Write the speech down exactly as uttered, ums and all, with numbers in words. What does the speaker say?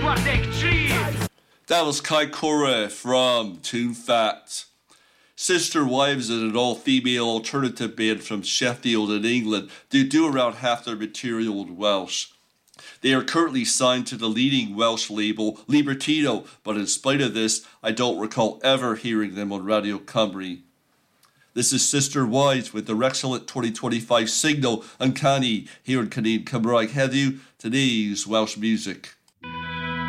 That was Kai Kora from Tune Fat. Sister Wives is an all-female alternative band from Sheffield in England. They do around half their material in Welsh. They are currently signed to the leading Welsh label Libertino, but in spite of this, I don't recall ever hearing them on Radio Cymru. This is Sister Wives with their excellent twenty twenty-five single Uncanny here in Canadian Cymraeg heddiw, today's Welsh music.